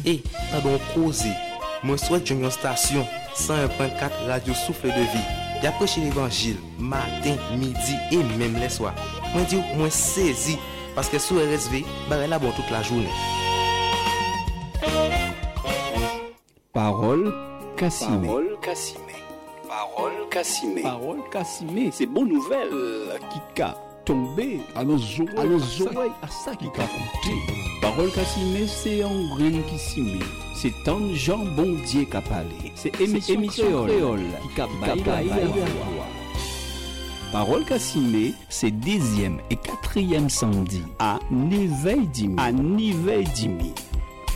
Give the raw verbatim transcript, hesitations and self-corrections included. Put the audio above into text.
Et, pendant causer, moi souhaite une station cent un point quatre Radio Souffle de Vie. Y a prêché l'évangile matin, midi et même les soirs. Moi dis moi saisi parce que sous R S V, bah là bon toute la journée. Parole Cassimé. Parole Cassimé. Parole Cassimé. Parole Cassimé. C'est bonne nouvelle qui ca tombé à nos oreilles. À nos oreilles. À ça qui ca coûté. Parole Cassimé, c'est un grain qui s'y c'est un Jean Bondier qui a parlé. C'est émission créole qui a baillé. Parole Cassimé, c'est dixième et quatrième samedi à Nivelle-Dimi. À Nivelle-Dimi.